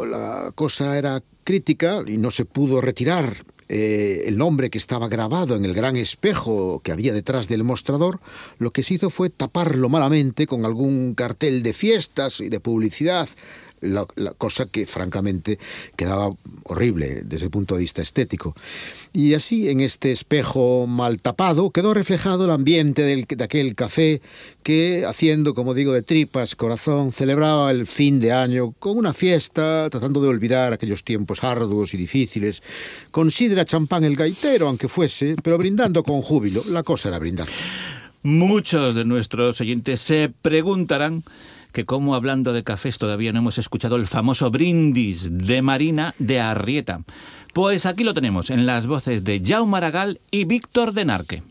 la cosa era crítica y no se pudo retirar el nombre que estaba grabado en el gran espejo que había detrás del mostrador, lo que se hizo fue taparlo malamente con algún cartel de fiestas y de publicidad, la cosa que francamente quedaba horrible desde el punto de vista estético. Y así, en este espejo mal tapado, quedó reflejado el ambiente de aquel café que, haciendo, como digo, de tripas corazón, celebraba el fin de año con una fiesta, tratando de olvidar aquellos tiempos arduos y difíciles, con sidra champán el gaitero, aunque fuese, pero brindando con júbilo. La cosa era brindar. Muchos de nuestros oyentes se preguntarán que cómo, hablando de cafés, todavía no hemos escuchado el famoso brindis de Marina de Arrieta. Pues aquí lo tenemos, en las voces de Jaume Aragal y Víctor de Narque.